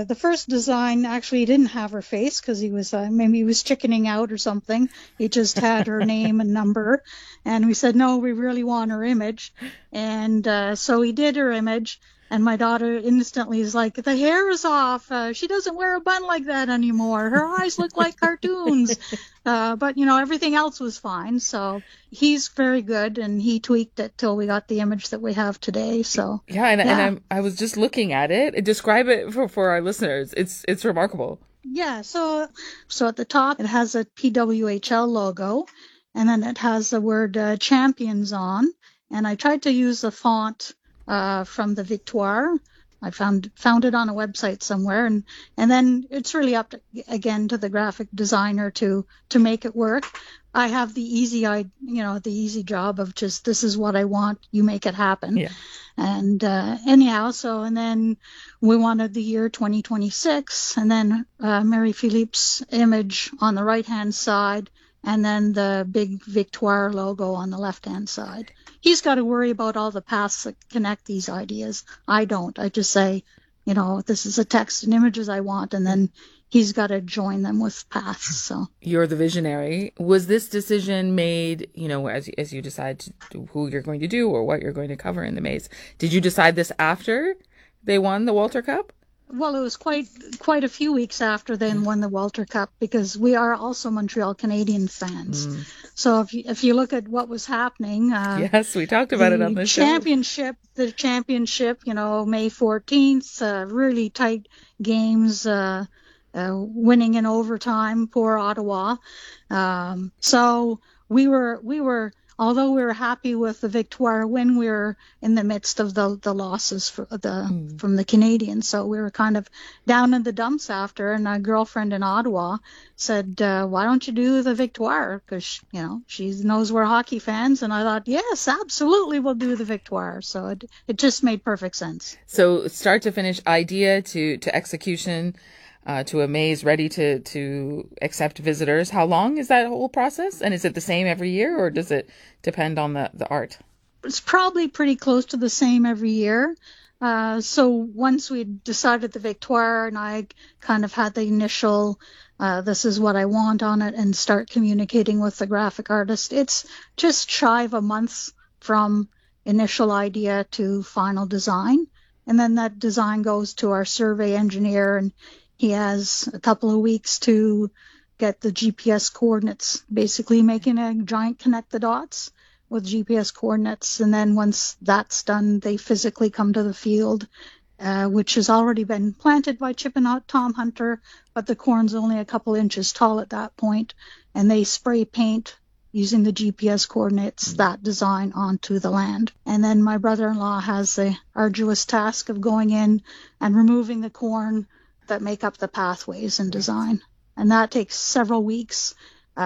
the first design actually didn't have her face because he was maybe he was chickening out or something. He just had her name and number, and we said no, we really want her image, and so he did her image. And my daughter instantly is like, the hair is off. She doesn't wear a bun like that anymore. Her eyes look like cartoons. But, everything else was fine. So he's very good, and he tweaked it till we got the image that we have today. So yeah, and I was just looking at it. Describe it for our listeners. It's remarkable. Yeah, so at the top it has a PWHL logo, and then it has the word champions on. And I tried to use the font from the Victoire. I found it on a website somewhere, and then it's really up to the graphic designer to make it work. I have the easy job of just, this is what I want, you make it happen. Yeah. And anyhow, and then we wanted the year 2026, and then Marie-Philippe's image on the right-hand side, and then the big Victoire logo on the left-hand side. He's got to worry about all the paths that connect these ideas. I don't. I just say, this is a text and images I want, and then he's got to join them with paths. So you're the visionary. Was this decision made, as you decide who you're going to do or what you're going to cover in the maze? Did you decide this after they won the Walter Cup? Well, it was quite a few weeks after they won the Walter Cup, because we are also Montreal Canadiens fans. So if you look at what was happening, yes, we talked about it on the show. The championship, May 14th, really tight games, winning in overtime. Poor Ottawa. So we were. Although we were happy with the Victoire win, we were in the midst of the losses from the Canadiens. So we were kind of down in the dumps after. And a girlfriend in Ottawa said, "Why don't you do the Victoire?" Because she knows we're hockey fans. And I thought, yes, absolutely, we'll do the Victoire. So it just made perfect sense. So start to finish, idea to execution. To a maze ready to accept visitors. How long is that whole process? And is it the same every year, or does it depend on the art? It's probably pretty close to the same every year. So once we decided the Victoire, and I kind of had the initial, this is what I want on it, and start communicating with the graphic artist, it's just shy of a month from initial idea to final design. And then that design goes to our survey engineer, and he has a couple of weeks to get the GPS coordinates, basically making a giant connect the dots with GPS coordinates. And then once that's done, they physically come to the field, which has already been planted by Chip and Tom Hunter, but the corn's only a couple inches tall at that point. And they spray paint using the GPS coordinates, that design onto the land. And then my brother-in-law has the arduous task of going in and removing the corn that make up the pathways and design. And that takes several weeks.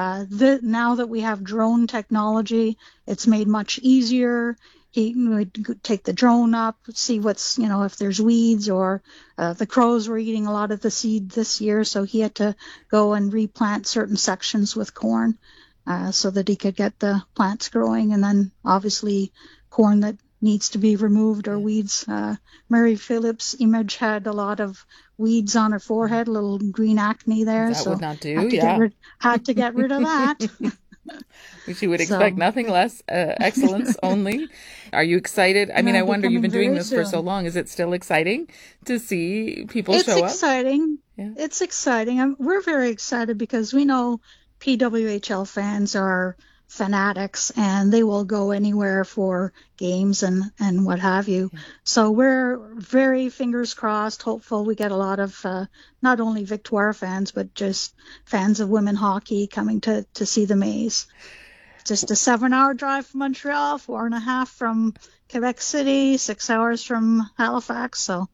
Now that we have drone technology, it's made much easier. He would take the drone up, see what's, if there's weeds, or the crows were eating a lot of the seed this year, so he had to go and replant certain sections with corn so that he could get the plants growing. And then obviously corn that needs to be removed, or weeds. Marie-Philippe's image had a lot of weeds on her forehead, a little green acne there. That so would not do, had to get rid of that. Which you would expect nothing less, excellence only. Are you excited? I mean, I wonder, you've been doing this for so long. Is it still exciting to see people show up? It's exciting. Yeah. It's exciting. We're very excited because we know PWHL fans are fanatics, and they will go anywhere for games and what have you. So we're very fingers crossed, hopeful we get a lot of not only Victoire fans, but just fans of women hockey coming to see the maze. Just a 7-hour drive from Montreal, 4.5 from Quebec City, 6 hours from Halifax. So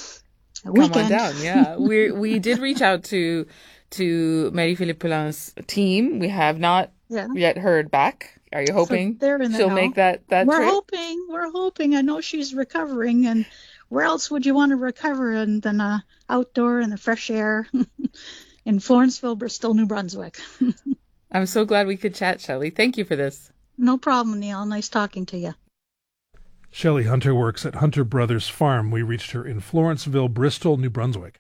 a weekend. Come on down, yeah. We did reach out to Marie-Philippe Poulin's team. We have not yet heard back. Are you hoping she'll make that trip? We're hoping. I know she's recovering, and where else would you want to recover than outdoor in the fresh air in Florenceville, Bristol, New Brunswick? I'm so glad we could chat, Shelley. Thank you for this. No problem, Neil. Nice talking to you. Shelley Hunter works at Hunter Brothers Farm. We reached her in Florenceville, Bristol, New Brunswick.